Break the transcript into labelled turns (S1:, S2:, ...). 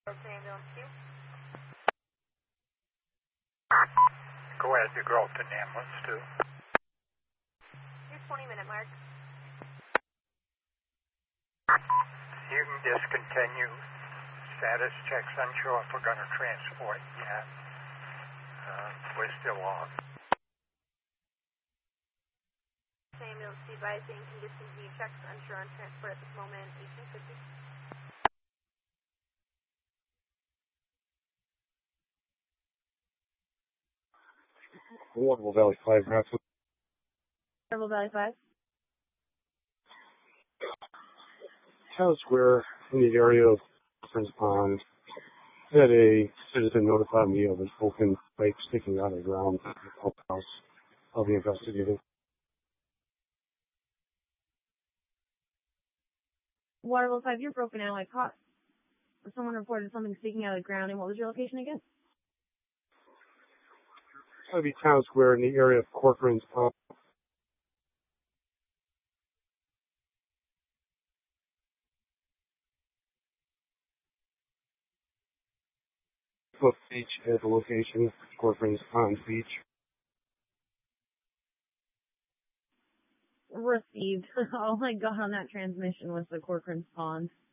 S1: Go ahead, you go out to ambulance too.
S2: Your 20-minute mark.
S1: You can discontinue status checks unsure if we're going to transport yet. We're still on.
S2: Ambulance advising can discontinue checks unsure on transport at this moment. 1850.
S3: Waterville Valley 5, Bradford.
S2: Waterville Valley 5.
S3: Town Square in the area of Prince Pond had a citizen notify me of a broken pipe sticking out of the ground at the pump house. I'll be investigating.
S2: Waterville 5, you're broken out like hot. Someone reported something sticking out of the ground, and what was your location again?
S3: It's going to be Town Square in the area of Corcoran's Pond. Cliff Beach at the location, Corcoran's Pond Beach.
S2: Received. All I got on that transmission was the Corcoran's Pond.